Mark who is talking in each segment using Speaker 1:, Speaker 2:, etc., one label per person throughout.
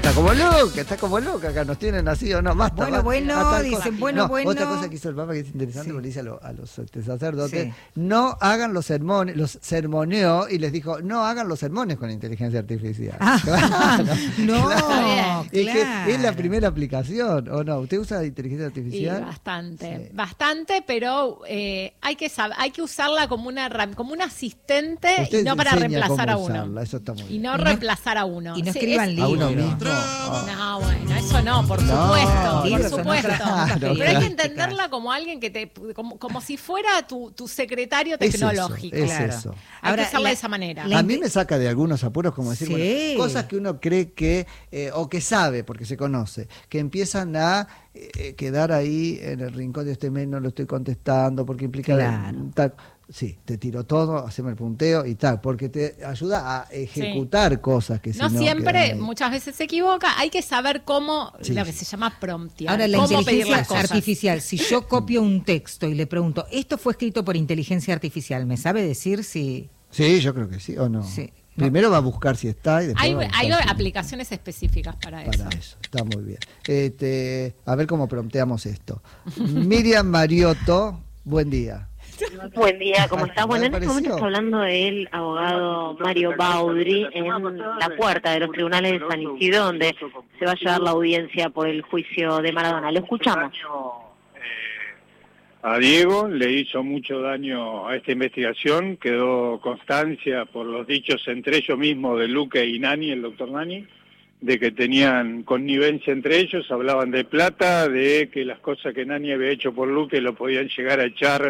Speaker 1: está como loca acá, nos tienen así o no, basta.
Speaker 2: Dicen, bueno.
Speaker 1: Otra cosa que hizo el Papa que es interesante, porque le dice a los sacerdotes,
Speaker 2: Sí.
Speaker 1: no hagan los sermones, los sermoneó y les dijo, no hagan los sermones con inteligencia artificial.
Speaker 2: No,
Speaker 1: claro. Es que
Speaker 2: claro.
Speaker 1: es la primera aplicación, ¿o no? ¿Usted usa inteligencia
Speaker 3: Y
Speaker 1: artificial?
Speaker 3: bastante, pero hay que usarla como un asistente
Speaker 1: Usted
Speaker 3: y no para
Speaker 1: enseña
Speaker 3: reemplazar
Speaker 1: cómo
Speaker 3: a uno.
Speaker 1: usarla, eso está muy
Speaker 3: Y
Speaker 1: bien.
Speaker 3: no reemplazar a uno.
Speaker 2: Y no
Speaker 3: Sí,
Speaker 2: escriban
Speaker 1: ¿A
Speaker 2: libros.
Speaker 1: uno mismo?
Speaker 3: No, bueno, eso no, por supuesto,
Speaker 2: libros,
Speaker 3: por
Speaker 2: no,
Speaker 3: supuesto.
Speaker 1: claro,
Speaker 3: Pero hay que entenderla como alguien que como si fuera tu secretario
Speaker 1: Es eso,
Speaker 3: tecnológico.
Speaker 1: es
Speaker 2: Claro.
Speaker 1: eso.
Speaker 3: Hay
Speaker 2: Ahora,
Speaker 3: que usarla
Speaker 2: la-
Speaker 3: de esa manera.
Speaker 1: A mí me saca de algunos apuros, como decir,
Speaker 2: Sí.
Speaker 1: bueno, cosas que uno cree que, o que sabe, porque se conoce, que empiezan a quedar ahí en el rincón de este mail, no lo estoy contestando, porque implica
Speaker 2: Claro.
Speaker 1: tal. Sí, te tiro todo, haceme el punteo y tal, porque te ayuda a ejecutar cosas que si
Speaker 3: No
Speaker 1: no
Speaker 3: siempre,
Speaker 1: quedan ahí.
Speaker 3: muchas veces se equivoca, hay que saber cómo,
Speaker 1: Sí,
Speaker 3: lo que
Speaker 1: sí.
Speaker 3: se llama promptear,
Speaker 2: Ahora, la
Speaker 3: cómo pedir
Speaker 2: inteligencia
Speaker 3: las cosas.
Speaker 2: artificial, si yo copio un texto y le pregunto, ¿esto fue escrito por inteligencia artificial? ¿Me sabe decir si...?
Speaker 1: Sí, yo creo que sí, o no.
Speaker 2: Sí.
Speaker 1: Primero va a buscar si está y después
Speaker 3: Hay
Speaker 1: va a buscar si no.
Speaker 3: aplicaciones específicas para eso.
Speaker 1: Para eso, está muy bien. A ver cómo prompteamos esto. Miriam Mariotto, buen día.
Speaker 4: Buen día, ¿cómo está?
Speaker 1: ¿Me
Speaker 4: Bueno, en este
Speaker 1: pareció?
Speaker 4: momento está hablando el abogado Mario Baudry en la puerta de los tribunales de San Isidro, donde se va a llevar la audiencia por el juicio de Maradona. Lo escuchamos.
Speaker 5: A Diego le hizo mucho daño a esta investigación, quedó constancia por los dichos entre ellos mismos de Luque y Nani, el doctor Nani, de que tenían connivencia entre ellos, hablaban de plata, de que las cosas que Nani había hecho por Luque lo podían llegar a echar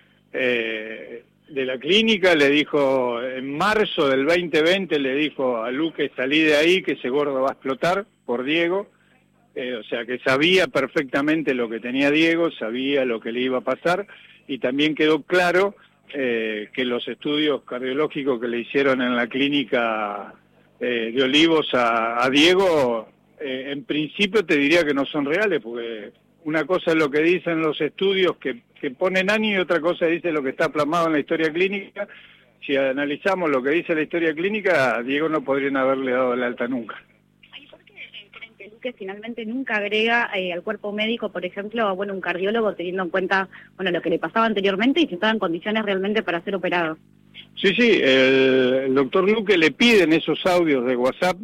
Speaker 5: de la clínica. Le dijo, en marzo del 2020, le dijo a Luque, salí de ahí, que ese gordo va a explotar por Diego. O sea, que sabía perfectamente lo que tenía Diego, sabía lo que le iba a pasar, y también quedó claro que los estudios cardiológicos que le hicieron en la clínica de Olivos a Diego, en principio te diría que no son reales, porque una cosa es lo que dicen los estudios que pone Nani y otra cosa dice lo que está plasmado en la historia clínica. Si analizamos lo que dice la historia clínica, a Diego no podrían haberle dado el alta nunca.
Speaker 6: ¿Y por qué creen que Luque finalmente nunca agrega al cuerpo médico, por ejemplo, un cardiólogo, teniendo en cuenta lo que le pasaba anteriormente y si estaba en condiciones realmente para ser operado?
Speaker 5: Sí, el doctor Luque le piden esos audios de WhatsApp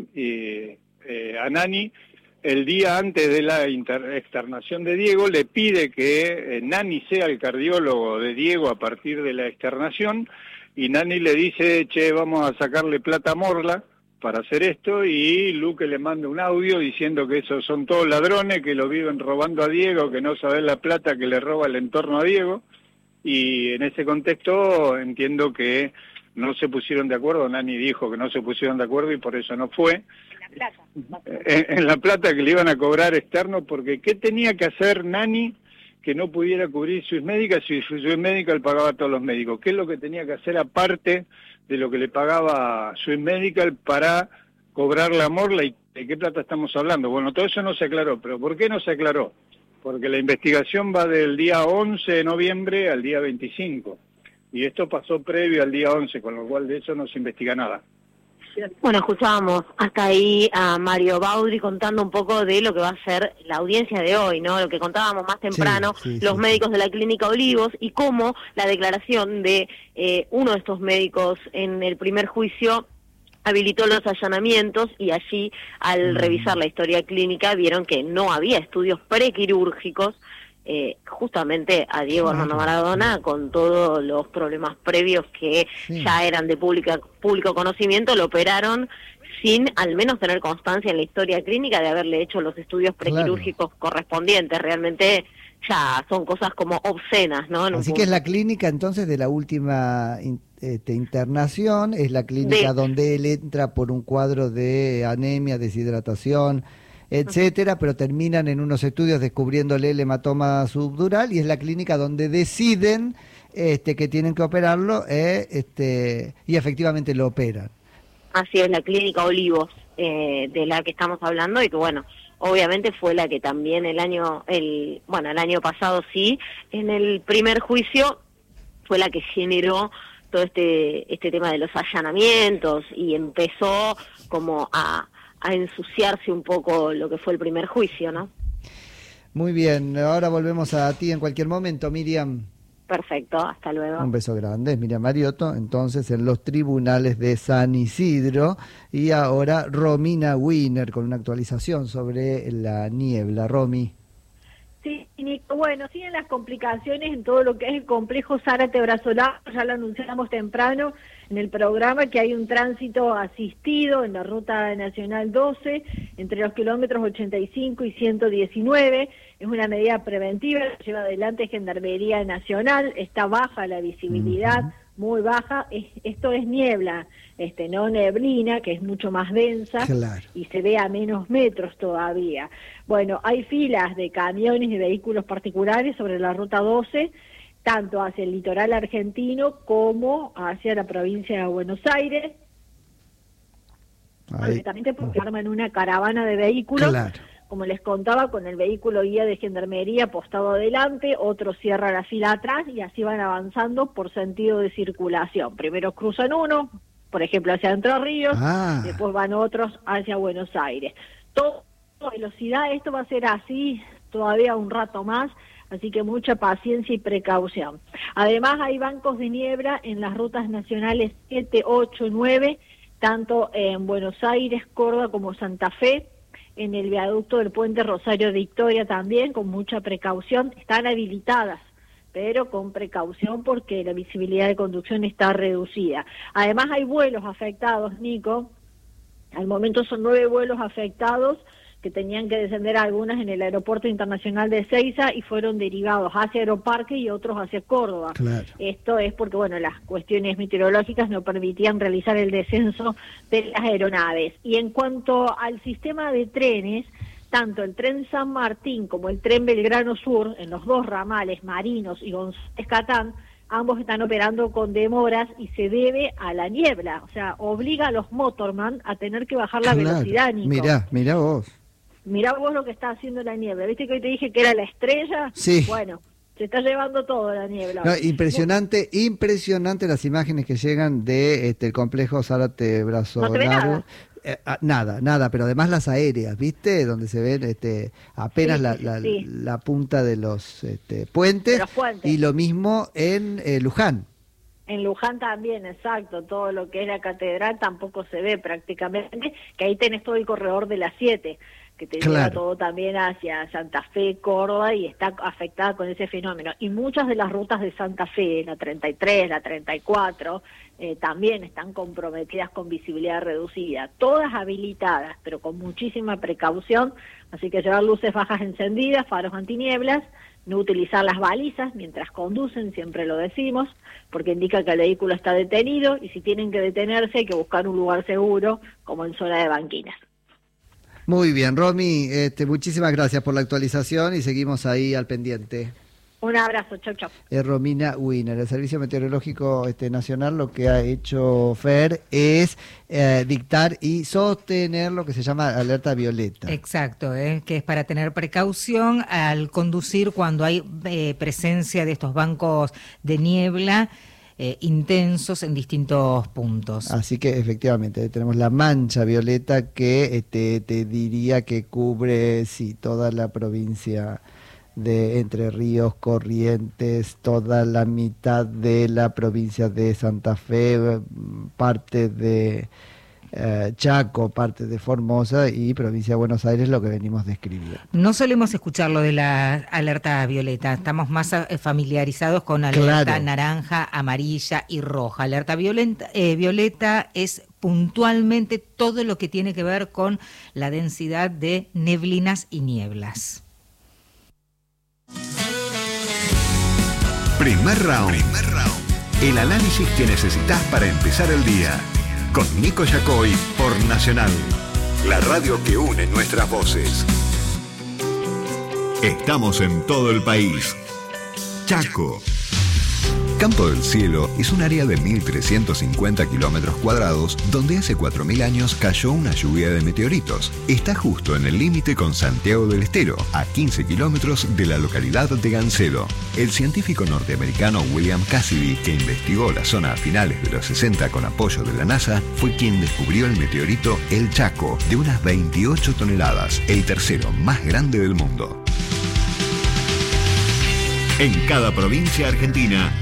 Speaker 5: a Nani el día antes de la externación de Diego, le pide que Nani sea el cardiólogo de Diego a partir de la externación, y Nani le dice, che, vamos a sacarle plata a Morla para hacer esto, y Luque le manda un audio diciendo que esos son todos ladrones, que lo viven robando a Diego, que no saben la plata que le roba el entorno a Diego, y en ese contexto entiendo que no se pusieron de acuerdo. Nani dijo que no se pusieron de acuerdo y por eso no fue. En la plata que le iban a cobrar externo, porque ¿qué tenía que hacer Nani que no pudiera cubrir Swiss Medical si Swiss Medical pagaba a todos los médicos? ¿Qué es lo que tenía que hacer aparte de lo que le pagaba Swiss Medical para cobrar la Morla? ¿Y de qué plata estamos hablando? Bueno, todo eso no se aclaró. ¿Pero por qué no se aclaró? Porque la investigación va del día 11 de noviembre al día 25. Y esto pasó previo al día 11, con lo cual de eso no se investiga nada.
Speaker 4: Bueno, escuchábamos hasta ahí a Mario Baudry contando un poco de lo que va a ser la audiencia de hoy, ¿no? Lo que contábamos más temprano, los médicos de la Clínica Olivos, y cómo la declaración de uno de estos médicos en el primer juicio habilitó los allanamientos, y allí, al revisar la historia clínica, vieron que no había estudios prequirúrgicos justamente a Diego Armando Maradona, con todos los problemas previos que ya eran de público conocimiento. Lo operaron sin al menos tener constancia en la historia clínica de haberle hecho los estudios prequirúrgicos correspondientes. Realmente ya son cosas como obscenas, ¿no?
Speaker 1: Así que es la clínica entonces de la última internación, es la clínica donde él entra por un cuadro de anemia, deshidratación, etcétera, pero terminan en unos estudios descubriéndole el hematoma subdural, y es la clínica donde deciden que tienen que operarlo y efectivamente lo operan.
Speaker 4: Así es, la Clínica Olivos, de la que estamos hablando, y que obviamente fue la que también el año pasado en el primer juicio fue la que generó todo este tema de los allanamientos, y empezó como a ensuciarse un poco lo que fue el primer juicio, ¿no?
Speaker 1: Muy bien, ahora volvemos a ti en cualquier momento, Miriam.
Speaker 4: Perfecto, hasta luego.
Speaker 1: Un beso grande, Miriam Mariotto, entonces en los tribunales de San Isidro. Y ahora Romina Wiener con una actualización sobre la niebla. Romy.
Speaker 7: Sí, Nico, bueno, siguen las complicaciones en todo lo que es el complejo Zárate-Brazolazo. Ya lo anunciamos temprano en el programa que hay un tránsito asistido en la ruta nacional 12 entre los kilómetros 85 y 119. Es una medida preventiva que lleva adelante Gendarmería Nacional. Está baja la visibilidad, muy baja. Esto es niebla, no neblina, que es mucho más densa, claro, y se ve a menos metros todavía. Bueno, hay filas de camiones y vehículos particulares sobre la ruta 12, tanto hacia el litoral argentino como hacia la provincia de Buenos Aires. Directamente porque arman una caravana de vehículos, claro, como les contaba, con el vehículo guía de Gendarmería apostado adelante, otro cierra la fila atrás y así van avanzando por sentido de circulación. Primero cruzan uno, por ejemplo, hacia Entre Ríos, después van otros hacia Buenos Aires. Todo velocidad, esto va a ser así todavía un rato más, así que mucha paciencia y precaución. Además hay bancos de niebla en las rutas nacionales 7, 8, 9, tanto en Buenos Aires, Córdoba como Santa Fe, en el viaducto del puente Rosario Victoria también, con mucha precaución. Están habilitadas, pero con precaución porque la visibilidad de conducción está reducida. Además hay vuelos afectados, Nico. Al momento son 9 vuelos afectados que tenían que descender algunas en el Aeropuerto Internacional de Ezeiza y fueron derivados hacia Aeroparque y otros hacia Córdoba. Claro. Esto es porque, bueno, las cuestiones meteorológicas no permitían realizar el descenso de las aeronaves. Y en cuanto al sistema de trenes, tanto el tren San Martín como el tren Belgrano Sur, en los dos ramales, Marinos y González Catán, ambos están operando con demoras y se debe a la niebla. O sea, obliga a los motorman a tener que bajar la velocidad, Nico.
Speaker 1: Mirá vos.
Speaker 7: Mirá vos lo que está haciendo la niebla. ¿Viste que hoy te dije que era la estrella?
Speaker 1: Sí.
Speaker 7: Bueno, se está llevando todo la niebla.
Speaker 1: No, impresionante las imágenes que llegan de el complejo Zárate-Brazolazo. Nada, pero además las aéreas, ¿viste? Donde se ven apenas la punta de los puentes. Y lo mismo en Luján.
Speaker 7: En Luján también, exacto, todo lo que es la catedral tampoco se ve prácticamente, que ahí tenés todo el corredor de las 7, que te lleva todo también hacia Santa Fe, Córdoba, y está afectada con ese fenómeno. Y muchas de las rutas de Santa Fe, la 33, la 34, también están comprometidas con visibilidad reducida, todas habilitadas, pero con muchísima precaución, así que llevar luces bajas encendidas, faros antinieblas, no utilizar las balizas mientras conducen, siempre lo decimos, porque indica que el vehículo está detenido, y si tienen que detenerse hay que buscar un lugar seguro, como en zona de banquinas.
Speaker 1: Muy bien, Romy, muchísimas gracias por la actualización y seguimos ahí al pendiente.
Speaker 7: Un abrazo, chau.
Speaker 1: Romina Wiener. El Servicio Meteorológico Nacional lo que ha hecho FER es dictar y sostener lo que se llama alerta violeta.
Speaker 2: Exacto, que es para tener precaución al conducir cuando hay presencia de estos bancos de niebla intensos en distintos puntos.
Speaker 1: Así que efectivamente tenemos la mancha violeta que te diría que cubre toda la provincia de Entre Ríos, Corrientes, toda la mitad de la provincia de Santa Fe, parte de Chaco, parte de Formosa y provincia de Buenos Aires, lo que venimos describiendo.
Speaker 2: No solemos escuchar lo de la alerta violeta, estamos más familiarizados con alerta naranja, amarilla y roja. Alerta violeta es puntualmente todo lo que tiene que ver con la densidad de neblinas y nieblas.
Speaker 8: Primer round. El análisis que necesitas para empezar el día. Con Nico Yacoy por Nacional, la radio que une nuestras voces. Estamos en todo el país. Chaco, Campo del Cielo es un área de 1.350 kilómetros cuadrados donde hace 4.000 años cayó una lluvia de meteoritos. Está justo en el límite con Santiago del Estero, a 15 kilómetros de la localidad de Gancedo. El científico norteamericano William Cassidy, que investigó la zona a finales de los 60 con apoyo de la NASA, fue quien descubrió el meteorito El Chaco, de unas 28 toneladas, el tercero más grande del mundo. En cada provincia argentina,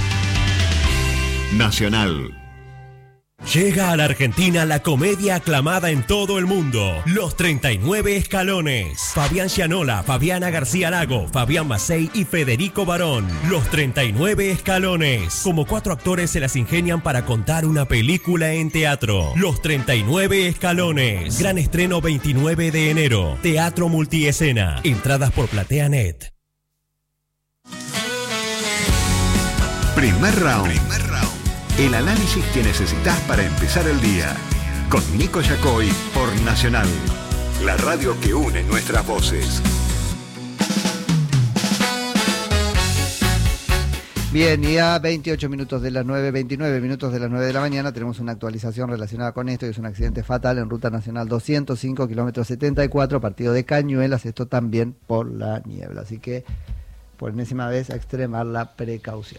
Speaker 8: Nacional.
Speaker 9: Llega a la Argentina la comedia aclamada en todo el mundo, Los 39 Escalones. Fabián Gianola, Fabiana García Lago, Fabián Macei y Federico Barón. Los 39 Escalones. Como 4 actores se las ingenian para contar una película en teatro. Los 39 Escalones. Gran estreno 29 de enero. Teatro multiescena. Entradas por PlateaNet.
Speaker 8: Primer round. El análisis que necesitas para empezar el día. Con Nico Yacoy por Nacional. La radio que une nuestras voces.
Speaker 1: Bien, y a 28 minutos de las 9, 29 minutos de las 9 de la mañana tenemos una actualización relacionada con esto, que es un accidente fatal en Ruta Nacional 205, kilómetro 74, partido de Cañuelas, esto también por la niebla. Así que, por enésima vez, a extremar la precaución.